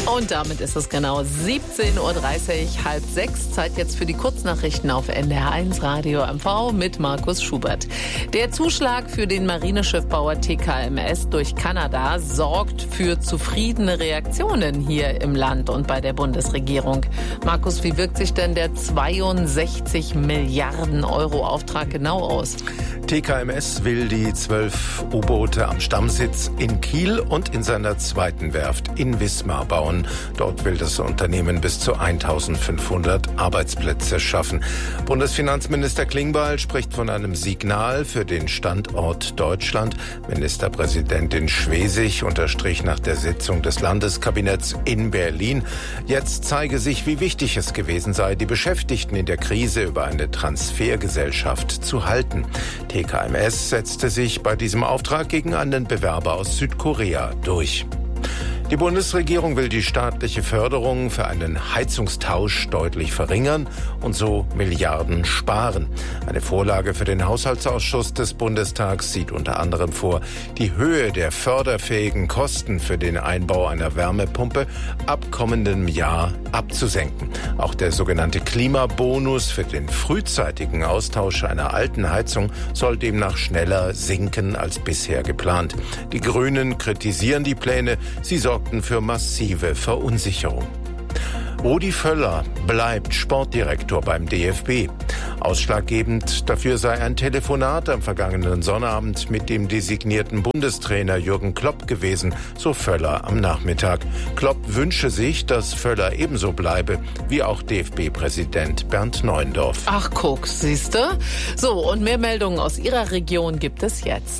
Und damit ist es genau 17.30 Uhr, halb sechs. Zeit jetzt für die Kurznachrichten auf NDR1 Radio MV mit Markus Schubert. Der Zuschlag für den Marineschiffbauer TKMS durch Kanada sorgt für zufriedene Reaktionen hier im Land und bei der Bundesregierung. Markus, wie wirkt sich denn der 62 Milliarden Euro Auftrag genau aus? TKMS will die 12 U-Boote am Stammsitz in Kiel und in seiner zweiten Werft in Wismar bauen. Dort will das Unternehmen bis zu 1500 Arbeitsplätze schaffen. Bundesfinanzminister Klingbeil spricht von einem Signal für den Standort Deutschland. Ministerpräsidentin Schwesig unterstrich nach der Sitzung des Landeskabinetts in Berlin: Jetzt zeige sich, wie wichtig es gewesen sei, die Beschäftigten in der Krise über eine Transfergesellschaft zu halten. TKMS setzte sich bei diesem Auftrag gegen einen Bewerber aus Südkorea durch. Die Bundesregierung will die staatliche Förderung für einen Heizungstausch deutlich verringern und so Milliarden sparen. Eine Vorlage für den Haushaltsausschuss des Bundestags sieht unter anderem vor, die Höhe der förderfähigen Kosten für den Einbau einer Wärmepumpe ab kommendem Jahr abzusenken. Auch der sogenannte Klimabonus für den frühzeitigen Austausch einer alten Heizung soll demnach schneller sinken als bisher geplant. Die Grünen kritisieren die Pläne, sie sorgten für massive Verunsicherung. Rudi Völler bleibt Sportdirektor beim DFB. Ausschlaggebend dafür sei ein Telefonat am vergangenen Sonnabend mit dem designierten Bundestrainer Jürgen Klopp gewesen, so Völler am Nachmittag. Klopp wünsche sich, dass Völler ebenso bleibe wie auch DFB-Präsident Bernd Neuendorf. Ach guck, siehste. So, und mehr Meldungen aus Ihrer Region gibt es jetzt.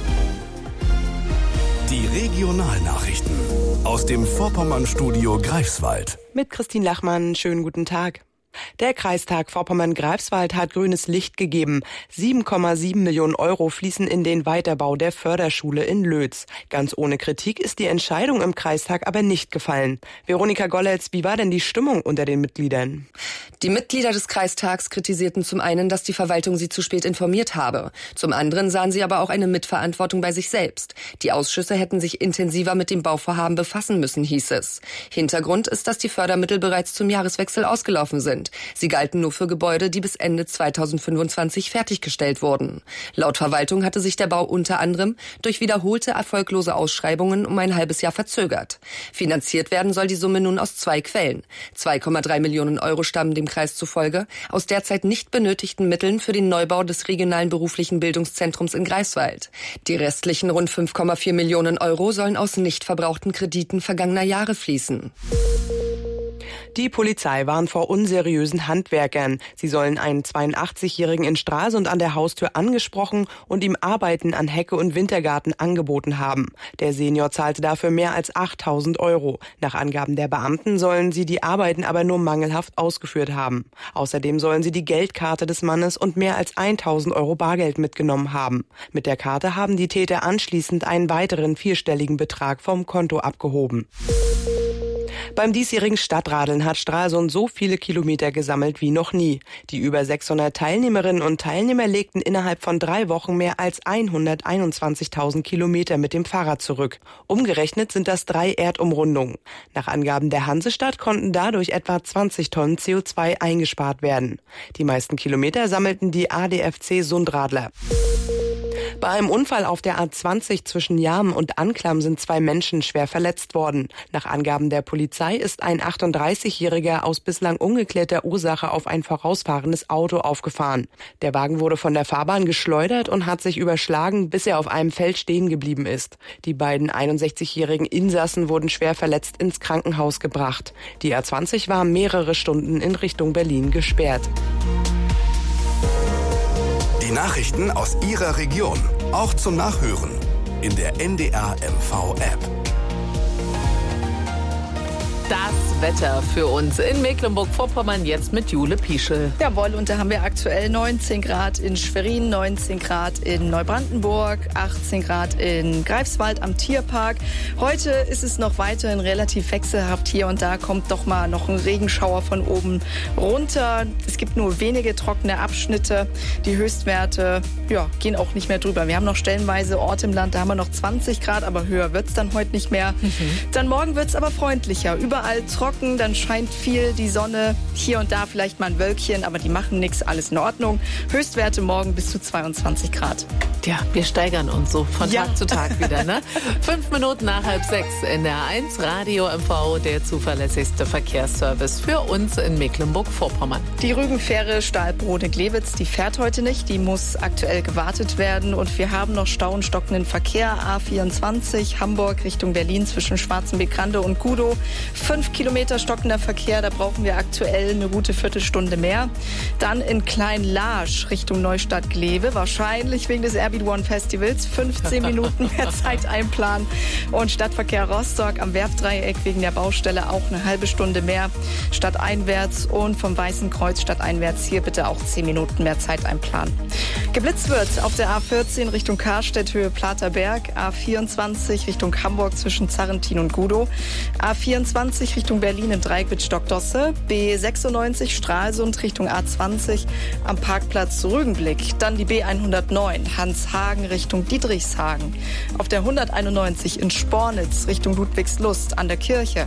Die Regionalnachrichten aus dem Vorpommern-Studio Greifswald. Mit Christine Lachmann, schönen guten Tag. Der Kreistag Vorpommern-Greifswald hat grünes Licht gegeben. 7,7 Millionen Euro fließen in den Weiterbau der Förderschule in Lötz. Ganz ohne Kritik ist die Entscheidung im Kreistag aber nicht gefallen. Veronika Golletz, wie war denn die Stimmung unter den Mitgliedern? Die Mitglieder des Kreistags kritisierten zum einen, dass die Verwaltung sie zu spät informiert habe. Zum anderen sahen sie aber auch eine Mitverantwortung bei sich selbst. Die Ausschüsse hätten sich intensiver mit dem Bauvorhaben befassen müssen, hieß es. Hintergrund ist, dass die Fördermittel bereits zum Jahreswechsel ausgelaufen sind. Sie galten nur für Gebäude, die bis Ende 2025 fertiggestellt wurden. Laut Verwaltung hatte sich der Bau unter anderem durch wiederholte erfolglose Ausschreibungen um ein halbes Jahr verzögert. Finanziert werden soll die Summe nun aus 2 Quellen. 2,3 Millionen Euro stammen dem Kreis zufolge aus derzeit nicht benötigten Mitteln für den Neubau des regionalen beruflichen Bildungszentrums in Greifswald. Die restlichen rund 5,4 Millionen Euro sollen aus nicht verbrauchten Krediten vergangener Jahre fließen. Die Polizei warnt vor unseriösen Handwerkern. Sie sollen einen 82-Jährigen in Stralsund an der Haustür angesprochen und ihm Arbeiten an Hecke und Wintergarten angeboten haben. Der Senior zahlte dafür mehr als 8.000 Euro. Nach Angaben der Beamten sollen sie die Arbeiten aber nur mangelhaft ausgeführt haben. Außerdem sollen sie die Geldkarte des Mannes und mehr als 1.000 Euro Bargeld mitgenommen haben. Mit der Karte haben die Täter anschließend einen weiteren 4-stelligen Betrag vom Konto abgehoben. Beim diesjährigen Stadtradeln hat Stralsund so viele Kilometer gesammelt wie noch nie. Die über 600 Teilnehmerinnen und Teilnehmer legten innerhalb von 3 Wochen mehr als 121.000 Kilometer mit dem Fahrrad zurück. Umgerechnet sind das 3 Erdumrundungen. Nach Angaben der Hansestadt konnten dadurch etwa 20 Tonnen CO2 eingespart werden. Die meisten Kilometer sammelten die ADFC Sundradler. Bei einem Unfall auf der A20 zwischen Jarmen und Anklam sind 2 Menschen schwer verletzt worden. Nach Angaben der Polizei ist ein 38-Jähriger aus bislang ungeklärter Ursache auf ein vorausfahrendes Auto aufgefahren. Der Wagen wurde von der Fahrbahn geschleudert und hat sich überschlagen, bis er auf einem Feld stehen geblieben ist. Die beiden 61-jährigen Insassen wurden schwer verletzt ins Krankenhaus gebracht. Die A20 war mehrere Stunden in Richtung Berlin gesperrt. Die Nachrichten aus Ihrer Region, auch zum Nachhören in der NDR MV App. Das Wetter für uns in Mecklenburg-Vorpommern jetzt mit Jule Pieschel. Jawohl, und da haben wir aktuell 19 Grad in Schwerin, 19 Grad in Neubrandenburg, 18 Grad in Greifswald am Tierpark. Heute ist es noch weiterhin relativ wechselhaft. Hier und da kommt doch mal noch ein Regenschauer von oben runter. Es gibt nur wenige trockene Abschnitte. Die Höchstwerte gehen auch nicht mehr drüber. Wir haben noch stellenweise Orte im Land, da haben wir noch 20 Grad, aber höher wird es dann heute nicht mehr. Dann morgen wird es aber freundlicher. Über überall trocken, dann scheint viel die Sonne, hier und da vielleicht mal ein Wölkchen, aber die machen nichts, alles in Ordnung. Höchstwerte morgen bis zu 22 Grad. Ja, wir steigern uns so von Tag zu Tag wieder, ne? 5 Minuten nach 5:30 in der 1 Radio MV, der zuverlässigste Verkehrsservice für uns in Mecklenburg-Vorpommern. Die Rügenfähre Stahlbrode-Glewitz, die fährt heute nicht, die muss aktuell gewartet werden und wir haben noch Stau und stockenden Verkehr. A24 Hamburg Richtung Berlin zwischen Schwarzenbeck-Grande und Gudow. 5 Kilometer stockender Verkehr, da brauchen wir aktuell eine gute Viertelstunde mehr. Dann in Klein-Laasch Richtung Neustadt-Glewe, wahrscheinlich wegen des Airbeat One Festivals, 15 Minuten mehr Zeit einplanen. Und Stadtverkehr Rostock am Werftdreieck wegen der Baustelle auch eine halbe Stunde mehr stadteinwärts und vom Weißen Kreuz stadteinwärts hier bitte auch 10 Minuten mehr Zeit einplanen. Geblitzt wird auf der A14 Richtung Karstedt Höhe Platerberg, A24 Richtung Hamburg zwischen Zarrentin und Gudow, A24 Richtung Berlin im Dreieck mit Stockdosse, B96 Stralsund Richtung A20 am Parkplatz Rügenblick, dann die B109 Hanshagen Richtung Dietrichshagen, auf der 191 in Spornitz Richtung Ludwigslust an der Kirche,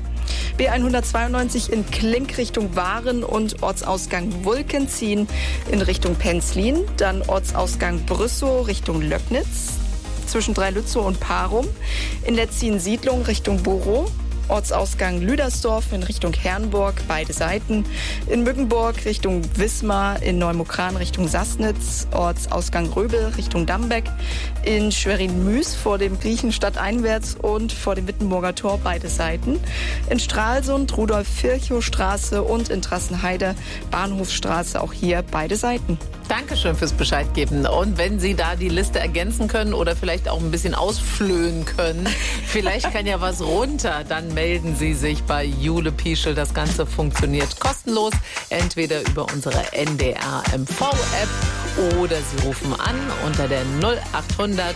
B192 in Klink Richtung Waren und Ortsausgang Wulkenzien in Richtung Penzlin, dann Ortsausgang Brüssow Richtung Löcknitz, zwischen Dreilützow und Parum, in der Ziensiedlung Richtung Borow, Ortsausgang Lüdersdorf in Richtung Herrenburg, beide Seiten, in Mückenburg Richtung Wismar, in Neumukran Richtung Sassnitz, Ortsausgang Röbel Richtung Dambeck, in Schwerin-Müs vor dem Griechenstadt einwärts und vor dem Wittenburger Tor, beide Seiten, in Stralsund Rudolf-Virchow-Straße und in Trassenheide Bahnhofsstraße, auch hier beide Seiten. Dankeschön fürs Bescheid geben. Und wenn Sie da die Liste ergänzen können oder vielleicht auch ein bisschen ausflöhen können, vielleicht kann ja was runter, dann melden Sie sich bei Jule Pieschel. Das Ganze funktioniert kostenlos, entweder über unsere NDR MV-App oder Sie rufen an unter der 0800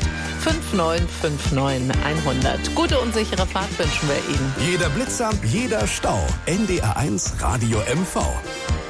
5959 100. Gute und sichere Fahrt wünschen wir Ihnen. Jeder Blitzer, jeder Stau. NDR 1 Radio MV.